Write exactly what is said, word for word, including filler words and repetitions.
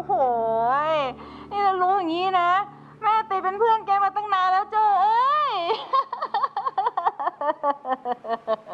โหนี่เรารู้อย่างนี้นะแม่ตีเป็นเพื่อนแกมาตั้งนานแล้วโจ้เอ้ย